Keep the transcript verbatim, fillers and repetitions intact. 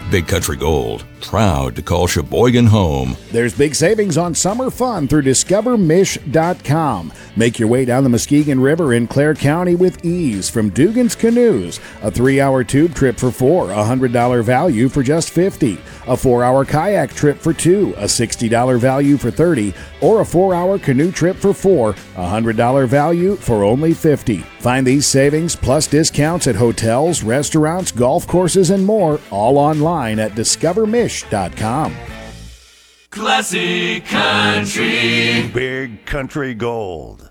Big Country Gold, proud to call Sheboygan home. There's big savings on summer fun through discover mish dot com. Make your way down the Muskegon River in Clare County with ease from Dugan's Canoes. A three-hour tube trip for four, a one hundred dollars value for just fifty dollars. A four-hour kayak trip for two, a sixty dollars value for thirty dollars. Or a four-hour canoe trip for four, a one hundred dollars value for only fifty dollars. Find these savings plus discounts at hotels, restaurants, golf courses, and more, all online at discover mish dot com. Classic Country. Big Country Gold.